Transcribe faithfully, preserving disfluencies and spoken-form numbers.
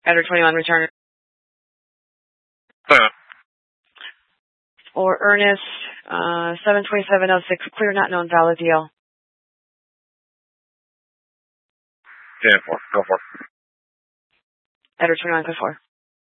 Editor twenty-one, return. Uh, For Ernest, uh, seven twenty-seven oh six, clear, not known, valid deal. ten four, go for it. Editor twenty-one, go for.